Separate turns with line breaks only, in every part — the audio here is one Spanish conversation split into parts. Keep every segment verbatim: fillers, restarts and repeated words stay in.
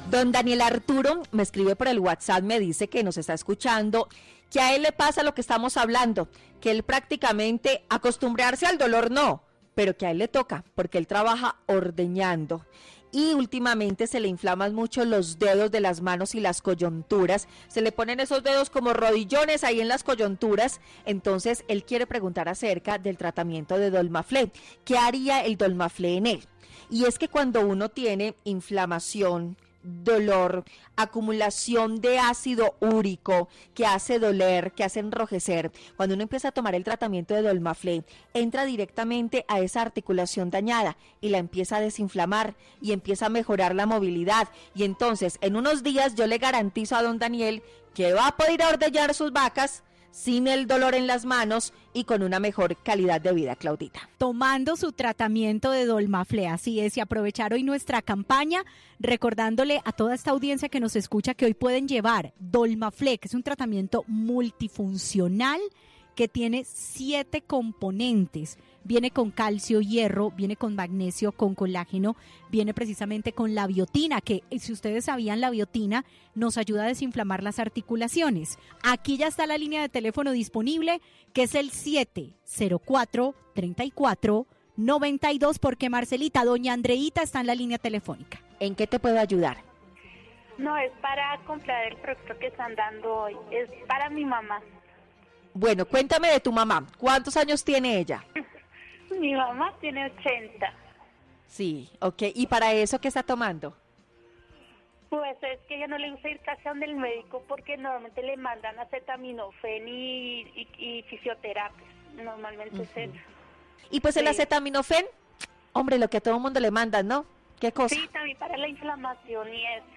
Don Daniel Arturo me escribe por el WhatsApp, me dice que nos está escuchando, que a él le pasa lo que estamos hablando, que él prácticamente acostumbrarse al dolor no, pero que a él le toca, porque él trabaja ordeñando. Y últimamente se le inflaman mucho los dedos de las manos y las coyunturas, se le ponen esos dedos como rodillones ahí en las coyunturas. Entonces él quiere preguntar acerca del tratamiento de Dolmaflé. ¿Qué haría el Dolmaflé en él? Y es que cuando uno tiene inflamación, dolor, acumulación de ácido úrico que hace doler, que hace enrojecer, cuando uno empieza a tomar el tratamiento de Dolmaflé, entra directamente a esa articulación dañada y la empieza a desinflamar y empieza a mejorar la movilidad. Y entonces en unos días yo le garantizo a don Daniel que va a poder ordeñar sus vacas sin el dolor en las manos y con una mejor calidad de vida, Claudita.
Tomando su tratamiento de Dolmaflé, así es, y aprovechar hoy nuestra campaña, recordándole a toda esta audiencia que nos escucha que hoy pueden llevar Dolmaflé, que es un tratamiento multifuncional que tiene siete componentes. Viene con calcio, hierro, viene con magnesio, con colágeno, viene precisamente con la biotina, que si ustedes sabían, la biotina nos ayuda a desinflamar las articulaciones. Aquí ya está la línea de teléfono disponible, que es el siete cero cuatro, treinta y cuatro, noventa y dos, porque Marcelita, doña Andreita está en la línea telefónica.
¿En qué te puedo ayudar?
No, es para comprar el producto que están dando hoy, es para mi mamá.
Bueno, cuéntame de tu mamá, ¿cuántos años tiene ella?
Mi mamá tiene ochenta.
Sí, ok. ¿Y para eso qué está tomando?
Pues es que ella no le gusta ir casi a donde el médico porque normalmente le mandan acetaminofén y, y, y fisioterapia. Normalmente uh-huh. es eso.
Y pues sí. El acetaminofén, hombre, lo que a todo el mundo le mandan, ¿no? ¿Qué cosa?
Sí, también para la inflamación y eso.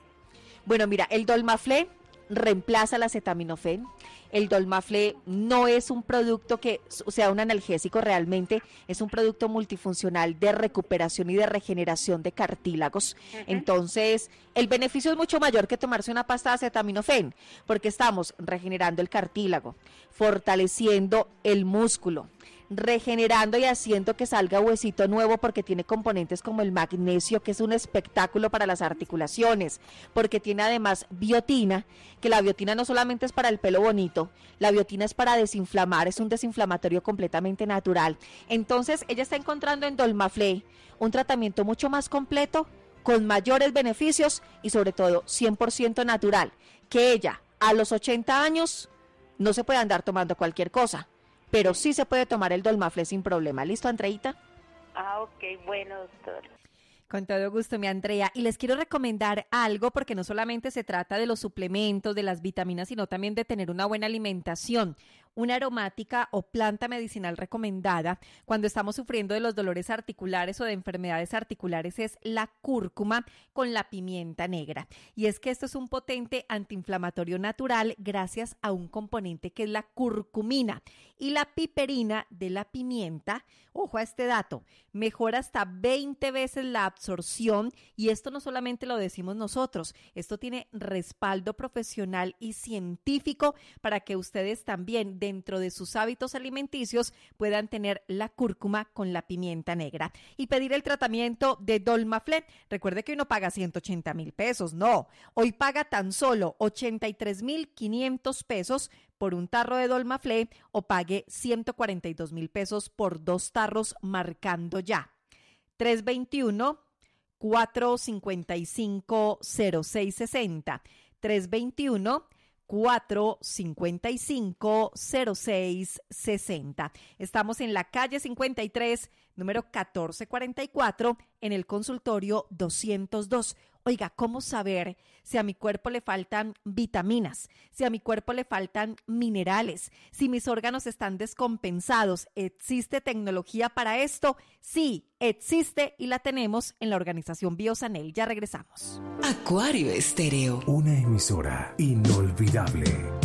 Bueno, mira, el Dolmaflé reemplaza el acetaminofén. El Dolmaflé no es un producto que sea un analgésico, realmente es un producto multifuncional de recuperación y de regeneración de cartílagos. Uh-huh. Entonces, el beneficio es mucho mayor que tomarse una pasta de acetaminofén, porque estamos regenerando el cartílago, fortaleciendo el músculo, regenerando y haciendo que salga huesito nuevo, porque tiene componentes como el magnesio, que es un espectáculo para las articulaciones, porque tiene además biotina, que la biotina no solamente es para el pelo bonito, la biotina es para desinflamar, es un desinflamatorio completamente natural. Entonces ella está encontrando en Dolmaflé un tratamiento mucho más completo, con mayores beneficios y sobre todo cien por ciento natural, que ella a los ochenta años no se puede andar tomando cualquier cosa, pero sí se puede tomar el Dolmaflé sin problema. ¿Listo, Andreita?
Ah, ok, bueno, doctor.
Con todo gusto, mi Andrea. Y les quiero recomendar algo, porque no solamente se trata de los suplementos, de las vitaminas, sino también de tener una buena alimentación. Una aromática o planta medicinal recomendada cuando estamos sufriendo de los dolores articulares o de enfermedades articulares es la cúrcuma con la pimienta negra. Y es que esto es un potente antiinflamatorio natural gracias a un componente que es la curcumina. Y la piperina de la pimienta, ojo a este dato, mejora hasta veinte veces la absorción, y esto no solamente lo decimos nosotros, esto tiene respaldo profesional y científico para que ustedes también dentro de sus hábitos alimenticios puedan tener la cúrcuma con la pimienta negra y pedir el tratamiento de Dolmaflé. Recuerde que hoy no paga ciento ochenta mil pesos, no, hoy paga tan solo ochenta y tres mil quinientos pesos por un tarro de Dolmaflé, o pague ciento cuarenta y dos mil pesos por dos tarros marcando ya. tres veintiuno, cuatro cincuenta y cinco, cero seis sesenta. tres veintiuno, cuatro cincuenta y cinco, cero seis sesenta. Estamos en la calle cincuenta y tres, número catorce cuarenta y cuatro, en el consultorio doscientos dos. Oiga, ¿cómo saber si a mi cuerpo le faltan vitaminas, si a mi cuerpo le faltan minerales, si mis órganos están descompensados? ¿Existe tecnología para esto? Sí, existe, y la tenemos en la organización Biosanel. Ya regresamos.
Acuario Estéreo.
Una emisora inolvidable.